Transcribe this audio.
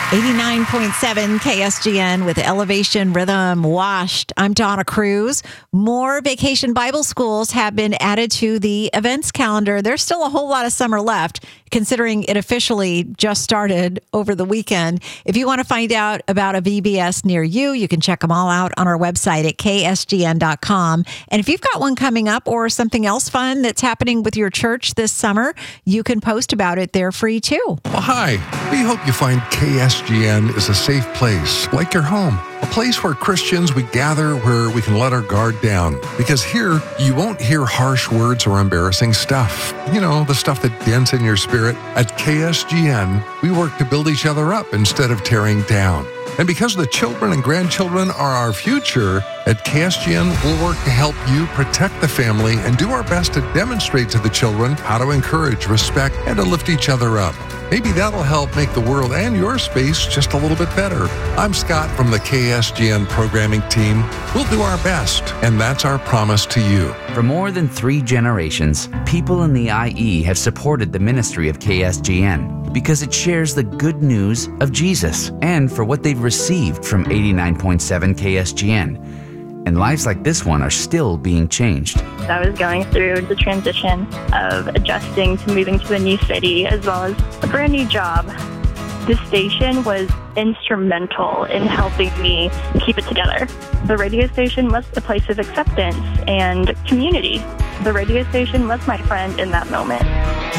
89.7 KSGN with Elevation Rhythm Washed. I'm Donna Cruz. More vacation Bible schools have been added to the events calendar. There's still a whole lot of summer left, considering it officially just started over the weekend. If you want to find out about a VBS near you, you can check them all out on our website at ksgn.com. And if you've got one coming up or something else fun that's happening with your church this summer, you can post about it. They're free too. Well, hi. We hope you find KSGN is a safe place, like your home. A place where Christians, we gather where we can let our guard down. Because here, you won't hear harsh words or embarrassing stuff. You know, the stuff that dents in your spirit. At KSGN, we work to build each other up instead of tearing down. And because the children and grandchildren are our future, at KSGN, we'll work to help you protect the family and do our best to demonstrate to the children how to encourage, respect, and to lift each other up. Maybe that'll help make the world and your space just a little bit better. I'm Scott from the KSGN programming team. We'll do our best, and that's our promise to you. For more than 3 generations, people in the IE have supported the ministry of KSGN because it shares the good news of Jesus and for what they've received from 89.7 KSGN. And lives like this one are still being changed. I was going through the transition of adjusting to moving to a new city as well as a brand new job. This station was instrumental in helping me keep it together. The radio station was a place of acceptance and community. The radio station was my friend in that moment.